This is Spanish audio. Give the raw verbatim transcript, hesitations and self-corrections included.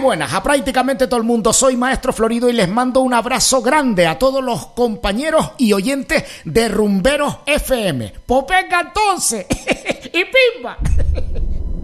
buenas a prácticamente todo el mundo. Soy Maestro Florido y les mando un abrazo grande a todos los compañeros y oyentes de Rumberos F M. Pues venga entonces y pimba.